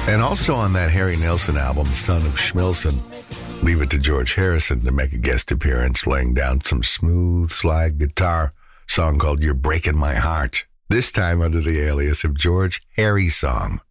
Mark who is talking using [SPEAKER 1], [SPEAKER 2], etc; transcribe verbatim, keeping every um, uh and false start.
[SPEAKER 1] And also on that Harry Nilsson album, Son of Schmilson, leave it to George Harrison to make a guest appearance, laying down some smooth slide guitar, song called You're Breaking My Heart, this time under the alias of George Harry Song.